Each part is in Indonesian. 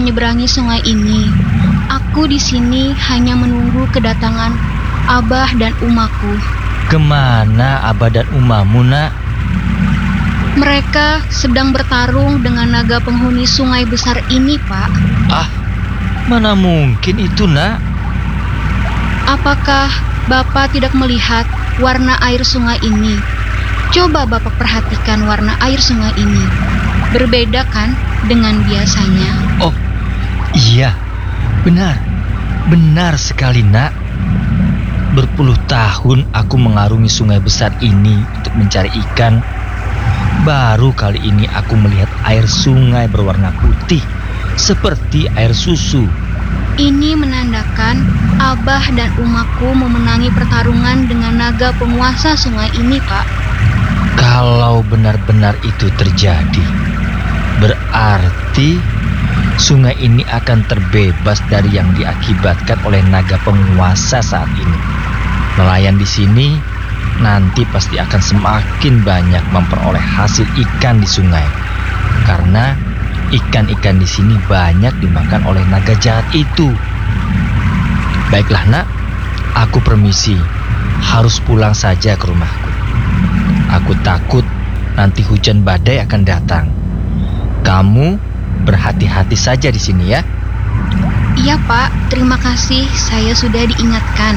menyeberangi sungai ini. Aku di sini hanya menunggu kedatangan Abah dan Umaku. Kemana Abah dan Umamu, nak? Mereka sedang bertarung dengan naga penghuni sungai besar ini, Pak. Ah, mana mungkin itu, nak? Apakah Bapak tidak melihat warna air sungai ini? Coba Bapak perhatikan warna air sungai ini. Berbeda kan dengan biasanya? Oh, iya. Benar sekali, nak. Berpuluh tahun aku mengarungi sungai besar ini untuk mencari ikan. Baru kali ini aku melihat air sungai berwarna putih, seperti air susu. Ini menandakan Abah dan Umaku memenangi pertarungan dengan naga penguasa sungai ini, Pak. Kalau benar-benar itu terjadi, berarti sungai ini akan terbebas dari yang diakibatkan oleh naga penguasa saat ini. Nelayan di sini nanti pasti akan semakin banyak memperoleh hasil ikan di sungai. Karena ikan-ikan di sini banyak dimakan oleh naga jahat itu. Baiklah, nak. Aku permisi. Harus pulang saja ke rumahku. Aku takut nanti hujan badai akan datang. Kamu berhati-hati saja di sini ya. Iya, Pak. Terima kasih. Saya sudah diingatkan.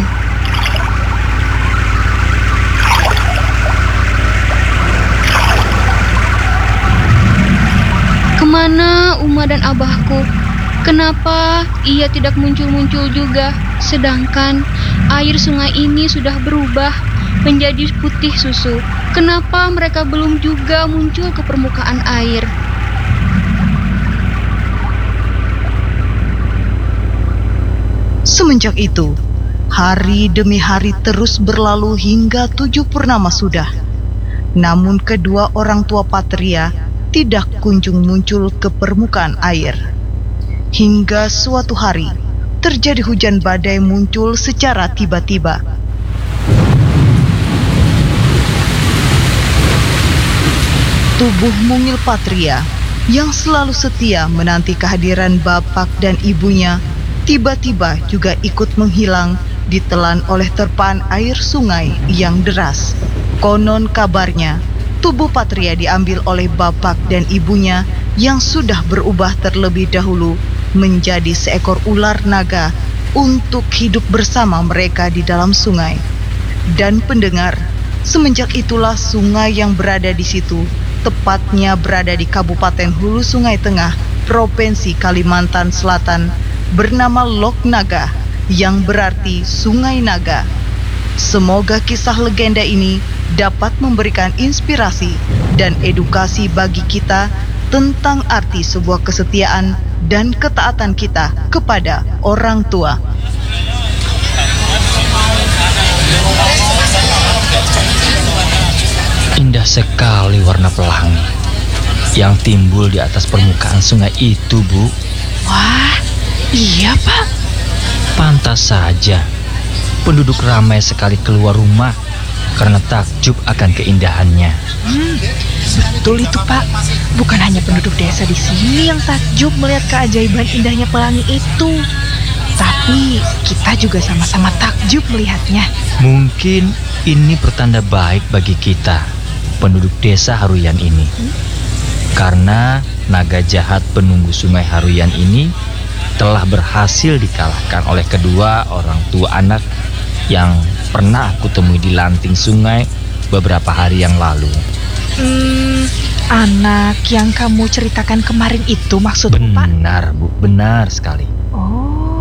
Kemana Uma dan Abahku? Kenapa ia tidak muncul-muncul juga? Sedangkan air sungai ini sudah berubah menjadi putih susu. Kenapa mereka belum juga muncul ke permukaan air? Semenjak itu, hari demi hari terus berlalu hingga 7 purnama sudah. Namun kedua orang tua Patria tidak kunjung muncul ke permukaan air. Hingga suatu hari, terjadi hujan badai muncul secara tiba-tiba. Tubuh mungil Patria yang selalu setia menanti kehadiran bapak dan ibunya tiba-tiba juga ikut menghilang ditelan oleh terpaan air sungai yang deras. Konon kabarnya, tubuh Patria diambil oleh bapak dan ibunya yang sudah berubah terlebih dahulu menjadi seekor ular naga untuk hidup bersama mereka di dalam sungai. Dan pendengar, semenjak itulah sungai yang berada di situ, tepatnya berada di Kabupaten Hulu Sungai Tengah, Provinsi Kalimantan Selatan, bernama Lok Naga, yang berarti Sungai Naga. Semoga kisah legenda ini dapat memberikan inspirasi dan edukasi bagi kita tentang arti sebuah kesetiaan dan ketaatan kita kepada orang tua. Indah sekali warna pelangi yang timbul di atas permukaan sungai itu, Bu. Wah, iya Pak. Pantas saja penduduk ramai sekali keluar rumah karena takjub akan keindahannya. Betul itu Pak. Bukan hanya penduduk desa di sini yang takjub melihat keajaiban indahnya pelangi itu, tapi kita juga sama-sama takjub melihatnya. Mungkin ini pertanda baik bagi kita, penduduk desa Haruyan ini. Karena naga jahat penunggu sungai Haruyan ini telah berhasil dikalahkan oleh kedua orang tua anak yang pernah aku temui di lanting sungai beberapa hari yang lalu. Anak yang kamu ceritakan kemarin itu maksudmu, Pak? Benar, Bu, benar sekali.